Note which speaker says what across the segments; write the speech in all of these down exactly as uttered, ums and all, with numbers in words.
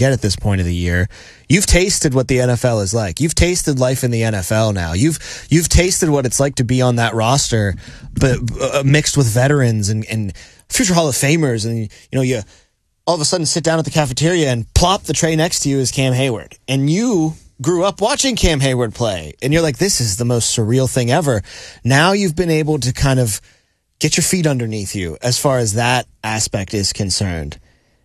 Speaker 1: get at this point of the year. You've tasted what the N F L is like. You've tasted life in the N F L now. You've you've tasted what it's like to be on that roster, but uh, mixed with veterans and, and future Hall of Famers. And, you know, you all of a sudden sit down at the cafeteria and plop the tray next to you is Cam Hayward. And you grew up watching Cam Hayward play. And you're like, this is the most surreal thing ever. Now you've been able to kind of get your feet underneath you as far as that aspect is concerned.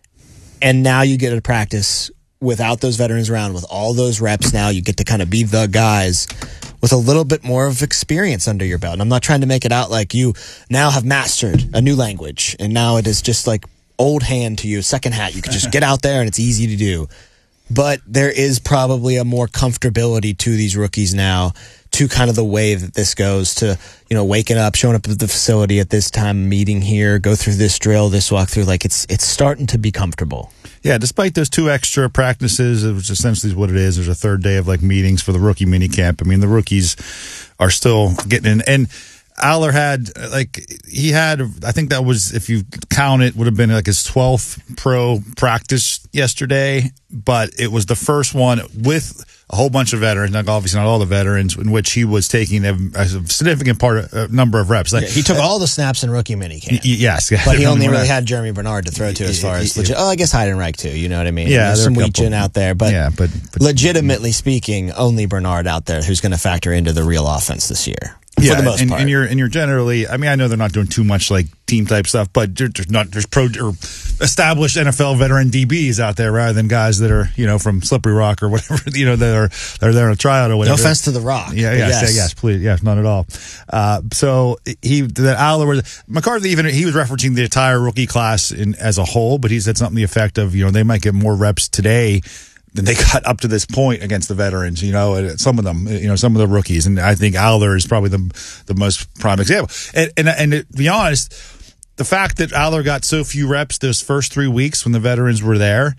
Speaker 1: And now you get to practice without those veterans around, with all those reps. Now you get to kind of be the guys with a little bit more of experience under your belt. And I'm not trying to make it out like you now have mastered a new language and now it is just like old hand to you, second hat. You can just get out there and it's easy to do. But there is probably a more comfortability to these rookies now, to kind of the way that this goes, to, you know, waking up, showing up at the facility at this time, meeting here, go through this drill, this walkthrough. Like, it's it's starting to be comfortable.
Speaker 2: Yeah, despite those two extra practices, which essentially is what it is, there's a third day of like meetings for the rookie minicamp. I mean, the rookies are still getting in. And Aller had, like, he had, I think that was, if you count it, would have been like his twelfth pro practice yesterday, but it was the first one with a whole bunch of veterans, like obviously not all the veterans, in which he was taking a, a significant part, a number of reps. Like,
Speaker 1: yeah, he took uh, all the snaps in rookie minicamp.
Speaker 2: Y- yes.
Speaker 1: But he only really had Jeremy Bernard to throw to as far as, legit, oh, I guess Heidenreich too, you know what I mean?
Speaker 2: Yeah.
Speaker 1: There's some Weechin out there, but,
Speaker 2: yeah, but, but
Speaker 1: legitimately speaking, only Bernard out there who's going to factor into the real offense this year.
Speaker 2: Yeah,
Speaker 1: for the most
Speaker 2: and,
Speaker 1: part.
Speaker 2: and you're and you're generally. I mean, I know they're not doing too much like team type stuff, but there's not there's pro or established N F L veteran D Bs out there rather than guys that are, you know, from Slippery Rock or whatever, you know, that are they're there on a tryout or whatever.
Speaker 1: No offense to the Rock.
Speaker 2: Yeah, yes, yes, yes, please, yes, not at all. Uh, so he that Aller was McCarthy even he was referencing the entire rookie class in as a whole, but he said something to the effect of, you know, they might get more reps today than they got up to this point against the veterans, you know, some of them, you know, some of the rookies. And I think Aller is probably the the most prime example. And, and, and to be honest, the fact that Aller got so few reps those first three weeks when the veterans were there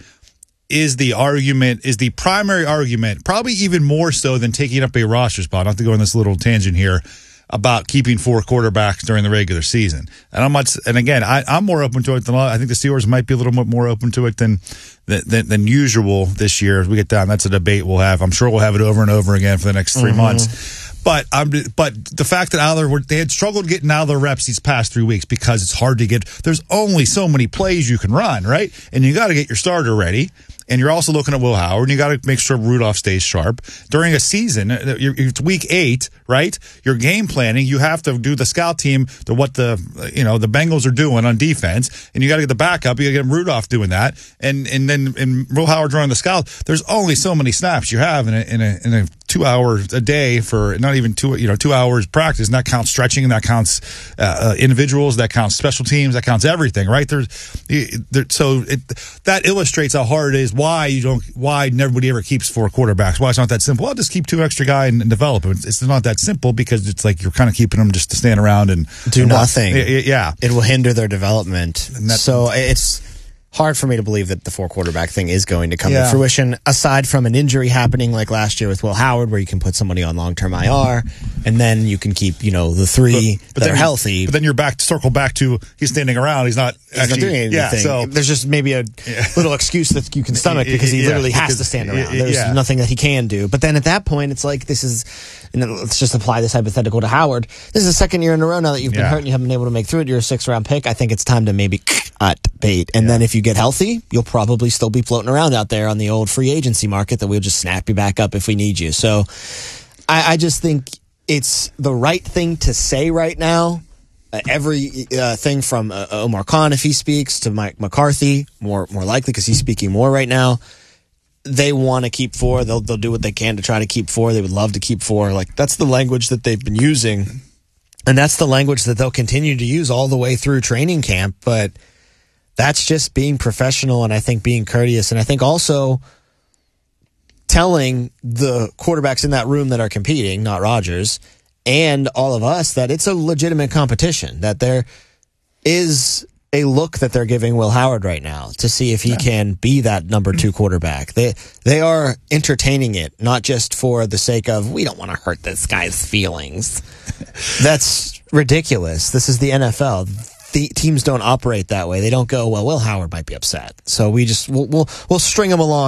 Speaker 2: is the argument, is the primary argument, probably even more so than taking up a roster spot. Not to go on this little tangent here about keeping four quarterbacks during the regular season. And I'm not, and again, I, I'm more open to it than a lot. I think the Steelers might be a little bit more open to it than, than, than usual this year. As we get down, that's a debate we'll have. I'm sure we'll have it over and over again for the next three mm-hmm. months. But um, but the fact that Aller, were, they had struggled getting out of their reps these past three weeks because it's hard to get, there's only so many plays you can run, right? And you got to get your starter ready. And you're also looking at Will Howard, and you got to make sure Rudolph stays sharp. During a season, it's week eight, right? You're game planning. You have to do the scout team to what the, you know, the Bengals are doing on defense, and you got to get the backup. You got to get Rudolph doing that, and and then and Will Howard running the scout. There's only so many snaps you have in a in a in a two hours a day for not even two you know two hours practice, and that counts stretching, and that counts uh, uh, individuals, that counts special teams, that counts everything, right? There's there, so it, that illustrates how hard it is. Why you don't? Why nobody ever keeps four quarterbacks? Why it's not that simple? I'll just keep two extra guys and, and develop them. It's, it's not that simple because it's like you're kind of keeping them just to stand around and
Speaker 1: do
Speaker 2: and
Speaker 1: nothing.
Speaker 2: Walk. Yeah,
Speaker 1: it will hinder their development. So it's hard for me to believe that the four quarterback thing is going to come yeah. to fruition, aside from an injury happening like last year with Will Howard, where you can put somebody on long-term I R, and then you can keep, you know, the three but, but that are
Speaker 2: you,
Speaker 1: healthy.
Speaker 2: But then you're back to circle back to he's standing around. He's not
Speaker 1: he's
Speaker 2: actually
Speaker 1: not doing anything.
Speaker 2: Yeah, so
Speaker 1: there's just maybe a yeah. little excuse that you can stomach because he
Speaker 2: yeah,
Speaker 1: literally has
Speaker 2: because,
Speaker 1: to stand around. There's
Speaker 2: yeah.
Speaker 1: nothing that he can do. But then at that point, it's like this is, and let's just apply this hypothetical to Howard. This is the second year in a row now that you've been
Speaker 2: yeah.
Speaker 1: hurt and you haven't been able to make through it. You're a six-round pick. I think it's time to maybe cut bait. And yeah. then if you get healthy, you'll probably still be floating around out there on the old free agency market that we'll just snap you back up if we need you. So I, I just think it's the right thing to say right now. Uh, every uh, thing from uh, Omar Khan, if he speaks, to Mike McCarthy, more more likely because he's speaking more right now. They want to keep four. They'll they'll do what they can to try to keep four. They would love to keep four. Like that's the language that they've been using, and that's the language that they'll continue to use all the way through training camp. But that's just being professional, and I think being courteous, and I think also telling the quarterbacks in that room that are competing, not Rodgers, and all of us, that it's a legitimate competition, that there is a look that they're giving Will Howard right now to see if he yeah. can be that number two quarterback. They they are entertaining it, not just for the sake of, we don't want to hurt this guy's feelings. That's ridiculous. This is the N F L. The teams don't operate that way. They don't go, well, Will Howard might be upset, so we just we'll we'll, we'll string him along